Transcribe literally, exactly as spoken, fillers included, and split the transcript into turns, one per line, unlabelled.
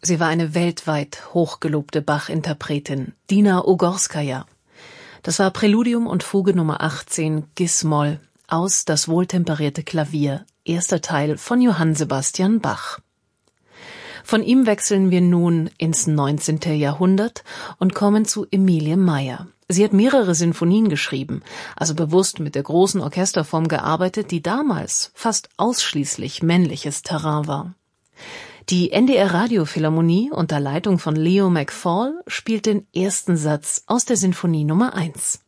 Sie war eine weltweit hochgelobte Bach-Interpretin, Dina Ugorskaja. Das war Präludium und Fuge Nummer achtzehn, Gis-Moll, aus Das wohltemperierte Klavier, erster Teil von Johann Sebastian Bach. Von ihm wechseln wir nun ins neunzehnte. Jahrhundert und kommen zu Emilie Meyer. Sie hat mehrere Sinfonien geschrieben, also bewusst mit der großen Orchesterform gearbeitet, die damals fast ausschließlich männliches Terrain war. Die N D R Radiophilharmonie unter Leitung von Leo McFall spielt den ersten Satz aus der Sinfonie Nummer eins.